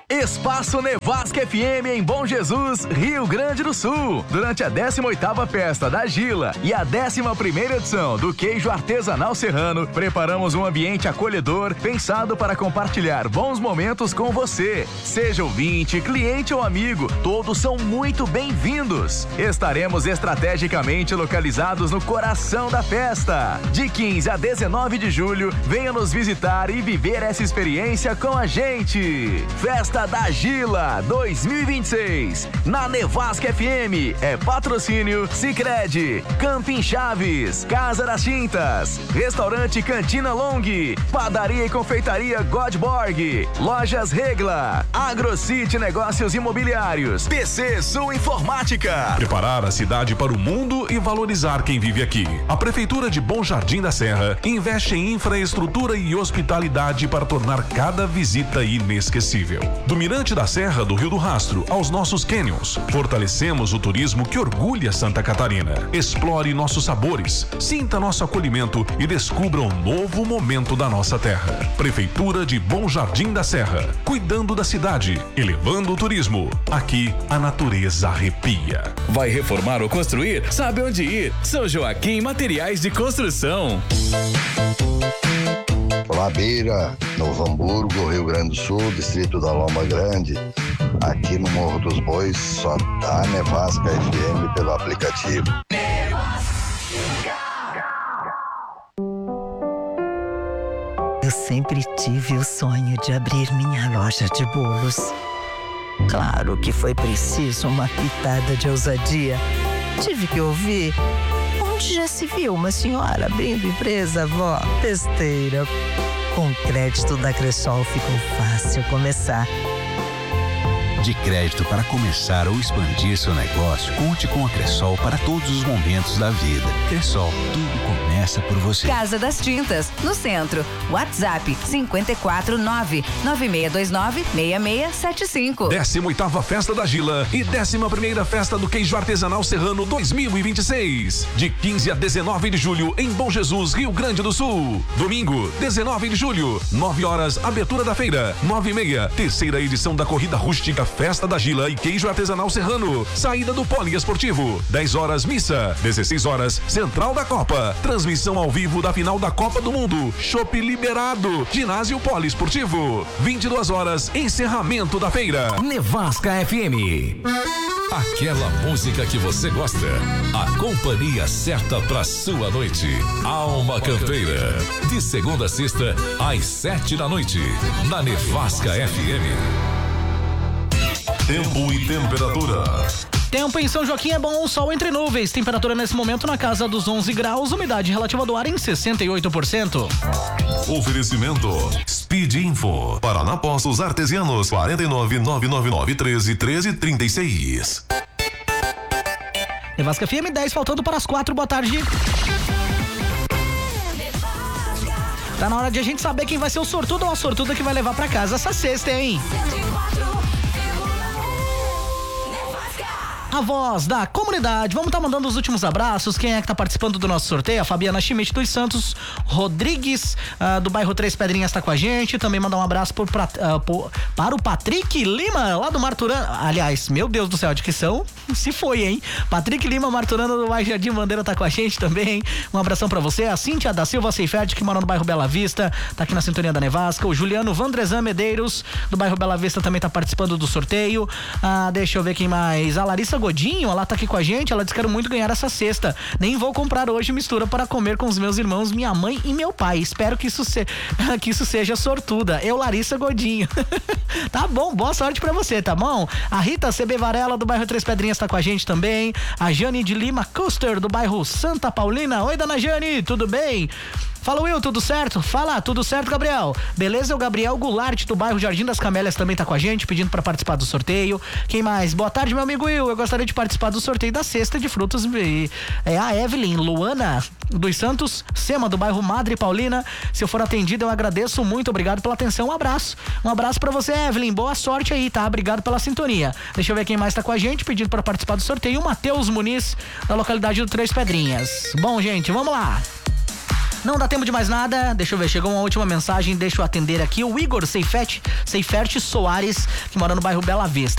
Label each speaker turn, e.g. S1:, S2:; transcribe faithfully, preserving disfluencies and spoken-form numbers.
S1: Espaço Nevasca F M em Bom Jesus, Rio Grande do Sul. Durante a décima oitava Festa da Gila e a décima primeira edição do Queijo Artesanal Serrano, preparamos um ambiente acolhedor pensado para compartilhar bons momentos com você. Seja ouvinte, cliente ou amigo, todos são muito bem-vindos. Estaremos estrategicamente localizados no coração da festa. De quinze a dezenove de julho, venha nos visitar e viver essa experiência com a gente. Festa da Gila dois mil e vinte e seis, na Nevasca F M, é patrocínio Sicredi, Camping Chaves, Casa das Tintas, Restaurante Cantina Long, Padaria e Confeitaria Godborg, Lojas Regla, AgroCity Negócios Imobiliários, P C Sul Informática.
S2: Preparar a cidade para o mundo e valorizar quem vive aqui. A Prefeitura de Bom Jardim da Serra investe em infraestrutura e hospitalidade para tornar cada visita inesquecível. Do Mirante da Serra do Rio do Rastro aos nossos cânions, fortalecemos o turismo que orgulha Santa Catarina. Explore nossos sabores, sinta nosso acolhimento e descubra um novo momento da nossa terra. Prefeitura de Bom Jardim da Serra, cuidando da cidade, elevando o turismo. Aqui a natureza arrepia.
S3: Vai reformar ou construir? Sabe onde ir? São Joaquim Materiais de Construção.
S4: Olá, Beira, Novo Hamburgo, Rio Grande do Sul, distrito da Loma Grande. Aqui no Morro dos Bois, só dá Nevasca F M pelo aplicativo.
S5: Eu sempre tive o sonho de abrir minha loja de bolos. Claro que foi preciso uma pitada de ousadia. Tive que ouvir. Onde já se viu uma senhora abrindo empresa, vó? Besteira. Com crédito da Cressol ficou fácil começar.
S6: De crédito para começar ou expandir seu negócio, conte com a Cressol para todos os momentos da vida. Cressol, tudo começa por você.
S7: Casa das Tintas, no centro. WhatsApp cinco quatro nove nove seis dois nove seis seis sete cinco.
S2: décima oitava Festa da Gila e décima primeira Festa do Queijo Artesanal Serrano dois mil e vinte e seis. De quinze a dezenove de julho em Bom Jesus, Rio Grande do Sul. Domingo, dezenove de julho, nove horas, abertura da feira. nove e meia, terceira edição da Corrida Rústica Festa da Gila e Queijo Artesanal Serrano. Saída do Poliesportivo. dez horas, missa. dezesseis horas, Central da Copa. Transmissão ao vivo da final da Copa do Mundo. Chopp liberado. Ginásio Poliesportivo. vinte e duas horas, encerramento da feira.
S3: Nevasca F M. Aquela música que você gosta. A companhia certa pra sua noite. Alma Campeira. De segunda a sexta, às sete da noite. Na Nevasca F M.
S2: Tempo e temperatura.
S8: Tempo em São Joaquim é bom, sol entre nuvens. Temperatura nesse momento na casa dos onze graus. Umidade relativa do ar em sessenta e oito por cento.
S2: Oferecimento Speed Info. Paraná Postos Artesianos. quarenta e nove, nove nove nove, treze, treze, trinta e seis.
S8: Nevasca F M, dez faltando para as quatro. Boa tarde. Tá na hora de a gente saber quem vai ser o sortudo ou a sortuda que vai levar pra casa essa sexta, hein? A voz da comunidade. Vamos estar tá mandando os últimos abraços. Quem é que tá participando do nosso sorteio? A Fabiana Schmidt dos Santos Rodrigues, uh, do bairro Três Pedrinhas, tá com a gente. Também mandar um abraço por, pra, uh, por, para o Patrick Lima, lá do Marturana. Aliás, meu Deus do céu, de que são? Se foi, hein? Patrick Lima, Marturana, do bairro Jardim Bandeira, tá com a gente também. Um abração pra você. A Cíntia da Silva Seifert, que mora no bairro Bela Vista, tá aqui na sintonia da Nevasca. O Juliano Vandrezan Medeiros, do bairro Bela Vista, também tá participando do sorteio. Ah, deixa eu ver quem mais. A Larissa Godinho, ela tá aqui com a gente, ela disse que quero muito ganhar essa cesta. Nem vou comprar hoje mistura para comer com os meus irmãos, minha mãe e meu pai. Espero que isso, se... que isso seja sortuda. Eu, Larissa Godinho. Tá bom, boa sorte pra você, tá bom? A Rita C B Varela, do bairro Três Pedrinhas, tá com a gente também. A Jane de Lima Custer, do bairro Santa Paulina. Oi, dona Jane, tudo bem? Fala, Will, tudo certo? Fala, tudo certo, Gabriel? Beleza? O Gabriel Goulart, do bairro Jardim das Camélias, também tá com a gente, pedindo pra participar do sorteio. Quem mais? Boa tarde, meu amigo Will. Eu gostaria de participar do sorteio da cesta de frutas. É a Evelyn Luana dos Santos Sema, do bairro Madre Paulina. Se eu for atendido, eu agradeço muito. Obrigado pela atenção. Um abraço. Um abraço pra você, Evelyn. Boa sorte aí, tá? Obrigado pela sintonia. Deixa eu ver quem mais tá com a gente, pedindo pra participar do sorteio. O Matheus Muniz, da localidade do Três Pedrinhas. Bom, gente, vamos lá. Não dá tempo de mais nada, deixa eu ver, chegou uma última mensagem, deixa eu atender aqui, o Igor Seifert, Seifert Soares, que mora no bairro Bela Vista.